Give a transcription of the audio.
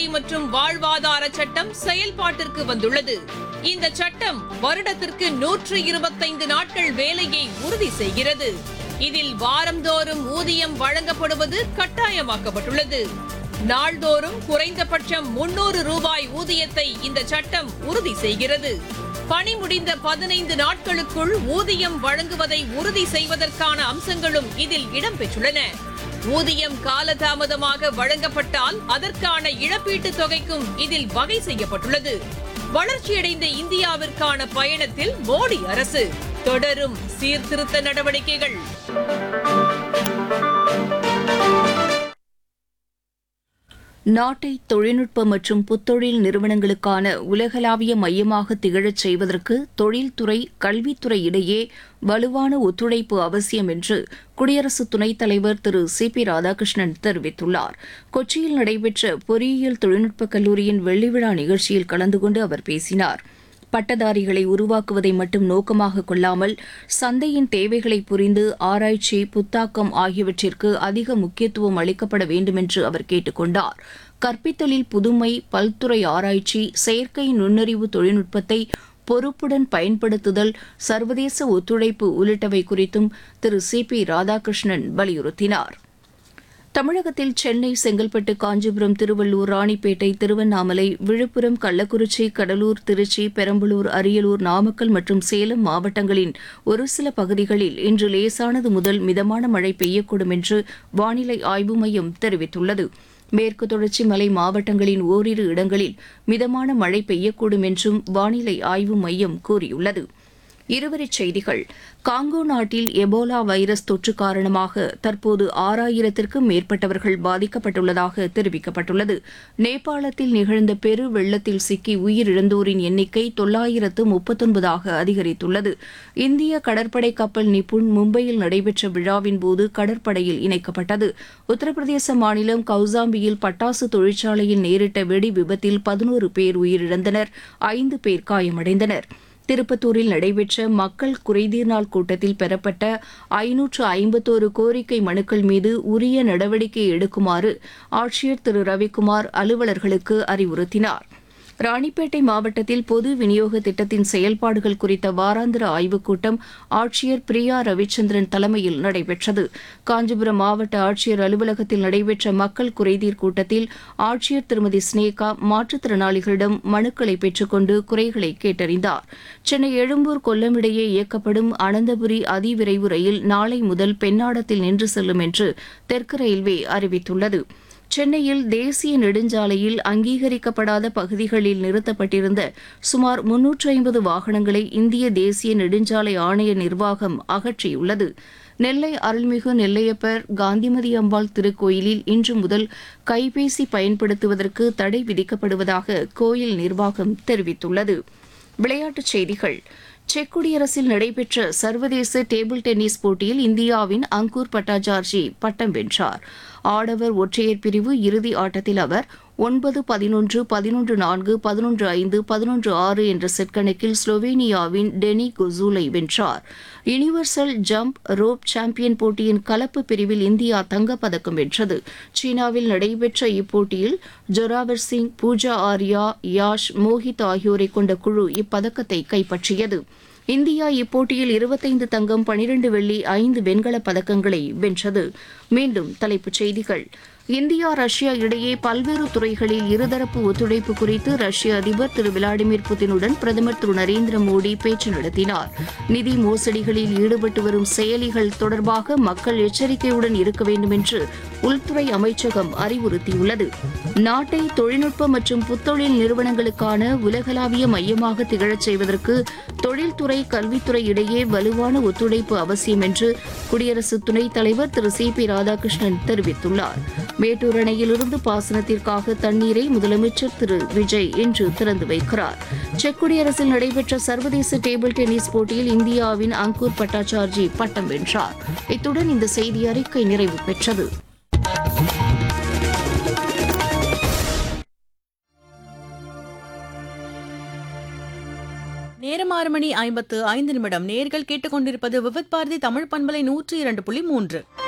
மற்றும் வாழ்வாதார சட்டம் செயல்பாட்டிற்கு வந்துள்ளது. இந்த சட்டம் வருடத்திற்கு 125 நாட்கள் வேலையை உறுதி செய்கிறது. இதில் வாரந்தோறும் ஊதியம் வழங்கப்படுவது கட்டாயமாக்கப்பட்டுள்ளது. நாள்தோறும் குறைந்தபட்சம் 300 ரூபாய் ஊதியத்தை இந்த சட்டம் உறுதி செய்கிறது. பணி முடிந்த 15 நாட்களுக்குள் ஊதியம் வழங்குவதை உறுதி செய்வதற்கான அம்சங்களும் இதில் இடம்பெற்றுள்ளன. ஊதியம் காலதாமதமாக வழங்கப்பட்டால் அதற்கான இழப்பீட்டுத் தொகைக்கும் இதில் வகை செய்யப்பட்டுள்ளது. வளர்ச்சியடைந்த இந்தியாவிற்கான பயணத்தில் மோடி அரசு தொடரும் சீர்திருத்த நடவடிக்கைகள். நாட்டை தொழில்நுட்ப மற்றும் புத்தொழில் நிறுவனங்களுக்கான உலகளாவிய மையமாக திகழச் செய்வதற்கு தொழில்துறை, கல்வித்துறை இடையே வலுவான ஒத்துழைப்பு அவசியம் என்று குடியரசு துணைத் தலைவர் திரு சி.பி. ராதாகிருஷ்ணன் தெரிவித்துள்ளார். கொச்சியில் நடைபெற்ற பொறியியல் தொழில்நுட்பக் கல்லூரியின் வெள்ளி விழா நிகழ்ச்சியில் கலந்து கொண்டு அவர் பேசினார். பட்டதாரிகளை உருவாக்குவதை மட்டும் நோக்கமாக கொள்ளாமல் சந்தையின் தேவைகளை புரிந்து ஆராய்ச்சி, புத்தாக்கம் ஆகியவற்றிற்கு அதிக முக்கியத்துவம் அளிக்கப்பட வேண்டும் என்று அவர் கேட்டுக் கொண்டார். கற்பித்தலில் புதுமை, பல்துறை ஆராய்ச்சி, செயற்கை நுண்ணறிவு தொழில்நுட்பத்தை பொறுப்புடன் பயன்படுத்துதல், சர்வதேச ஒத்துழைப்பு உள்ளிட்டவை குறித்தும் திரு சி.பி. ராதாகிருஷ்ணன் வலியுறுத்தினார். தமிழகத்தில் சென்னை, செங்கல்பட்டு, காஞ்சிபுரம், திருவள்ளூர், ராணிப்பேட்டை, திருவண்ணாமலை, விழுப்புரம், கள்ளக்குறிச்சி, கடலூர், திருச்சி, பெரம்பலூர், அரியலூர், நாமக்கல் மற்றும் சேலம் மாவட்டங்களின் ஒரு சில பகுதிகளில் இன்று லேசானது முதல் மிதமான மழை பெய்யக்கூடும் என்று வானிலை ஆய்வு மையம் தெரிவித்துள்ளது. மேற்கு தொடர்ச்சி மலை மாவட்டங்களின் ஓரிரு இடங்களில் மிதமான மழை பெய்யக்கூடும் என்றும் வானிலை ஆய்வு மையம் கூறியுள்ளது. இருவரிச் செய்திகள். காங்கோ நாட்டில் எபோலா வைரஸ் தொற்று காரணமாக தற்போது 6000த்திற்கும் மேற்பட்டவர்கள் பாதிக்கப்பட்டுள்ளதாக தெரிவிக்கப்பட்டுள்ளது. நேபாளத்தில் நிகழ்ந்த பெரு வெள்ளத்தில் சிக்கி உயிரிழந்தோரின் எண்ணிக்கை 939ஆக அதிகரித்துள்ளது. இந்திய கடற்படை கப்பல் நிப்புண் மும்பையில் நடைபெற்ற விழாவின்போது கடற்படையில் இணைக்கப்பட்டது. உத்தரப்பிரதேச மாநிலம் கௌசாம்பியில் பட்டாசு தொழிற்சாலையில் நேரிட்ட வெடி விபத்தில் 11 பேர் உயிரிழந்தனர், 5 பேர் காயமடைந்தனர். திருப்பத்தூரில் நடைபெற்ற மக்கள் குறைதீர் நாள் கூட்டத்தில் பெறப்பட்ட 551 கோரிக்கை மனுக்கள் மீது உரிய நடவடிக்கை எடுக்குமாறு ஆட்சியர் திரு ரவிக்குமார் அலுவலர்களுக்கு அறிவுறுத்தினார். ராணிப்பேட்டை மாவட்டத்தில் பொது விநியோக திட்டத்தின் செயல்பாடுகள் குறித்த வாராந்திர ஆய்வுக் கூட்டம் ஆட்சியர் பிரியா ரவிச்சந்திரன் தலைமையில் நடைபெற்றது. காஞ்சிபுரம் மாவட்ட ஆட்சியர் அலுவலகத்தில் நடைபெற்ற மக்கள் குறைதீர் கூட்டத்தில் ஆட்சியர் திருமதி ஸ்னேகா மாற்றுத்திறனாளிகளிடம் மனுக்களை பெற்றுக்கொண்டு குறைகளை கேட்டறிந்தார். சென்னை எழும்பூர் கொல்லம் இடையே இயக்கப்படும் அனந்தபுரி அதிவிரைவு ரயில் நாளை முதல் பெண்ணாடத்தில் நின்று செல்லும் என்று தெற்கு ரயில்வே அறிவித்துள்ளது. சென்னையில் தேசிய நெடுஞ்சாலையில் அங்கீகரிக்கப்படாத பகுதிகளில் நிறுத்தப்பட்டிருந்த சுமார் 350 வாகனங்களை இந்திய தேசிய நெடுஞ்சாலை ஆணைய நிர்வாகம் அகற்றியுள்ளது. நெல்லை அருள்மிகு நெல்லையப்பர் காந்திமதி அம்பாள் திருக்கோயிலில் இன்று முதல் கைபேசி பயன்படுத்துவதற்கு தடை விதிக்கப்படுவதாக கோயில் நிர்வாகம் தெரிவித்துள்ளது. விளையாட்டுச் செய்திகள். செக் குடியரசில் நடைபெற்ற சர்வதேச டேபிள் டென்னிஸ் போட்டியில் இந்தியாவின் அங்கூர் பட்டாச்சார்ஜி பட்டம் வென்றார். ஆடவர் ஒற்றையர் பிரிவு இறுதி ஆட்டத்தில் அவர் 9-11, 11-4, 11-5, 11-6 என்ற செட் கணக்கில் ஸ்லோவேனியாவின் டெனி கொசூலை வென்றார். யுனிவர்சல் ஜம்ப் ரோப் சாம்பியன் போட்டியின் கலப்பு பிரிவில் இந்தியா தங்கப்பதக்கம் வென்றது. சீனாவில் நடைபெற்ற இப்போட்டியில் ஜொராவர் சிங், பூஜா ஆர்யா, யாஷ், மோஹித் ஆகியோரை கொண்ட குழு இப்பதக்கத்தை கைப்பற்றியது. இந்தியா இப்போட்டியில் 25 தங்கம், 12 வெள்ளி, 5 வெண்கலப் பதக்கங்களை வென்றது. மீண்டும் தலைப்புச் செய்திகள். இந்தியா ரஷ்யா இடையே பல்வேறு துறைகளில் இருதரப்பு ஒத்துழைப்பு குறித்து ரஷ்ய அதிபர் திரு விளாடிமிர் புதினுடன் பிரதமர் திரு நரேந்திர மோடி பேச்சு நடத்தினார். நிதி மோசடிகளில் ஈடுபட்டு வரும் செயலிகள் தொடர்பாக மக்கள் எச்சரிக்கையுடன் இருக்க வேண்டும் என்று உள்துறை அமைச்சகம் அறிவுறுத்தியுள்ளது. நாட்டை தொழில்நுட்ப மற்றும் புத்தொழில் நிறுவனங்களுக்கான உலகளாவிய மையமாக திகழச் செய்வதற்கு தொழில்துறை, கல்வித்துறை இடையே வலுவான ஒத்துழைப்பு அவசியம் என்று குடியரசு துணைத் தலைவர் திரு சி.பி. ராதாகிருஷ்ணன் தெரிவித்துள்ளார். மேட்டூர் அணையிலிருந்து பாசனத்திற்காக தண்ணீரை முதலமைச்சர் திரு விஜய் இன்று திறந்து வைக்கிறார். செக் குடியரசில் நடைபெற்ற சர்வதேச டேபிள் டென்னிஸ் போட்டியில் இந்தியாவின் அங்கூர் பட்டாச்சார்ஜி பட்டம் வென்றார். இத்துடன் இந்த செய்தி அறிக்கை நிறைவு பெற்றது. நேரம் 6:55 நேர்கள் கேட்டுக்கொண்டிருப்பது விவித் பாரதி தமிழ் பண்பலை 102.3.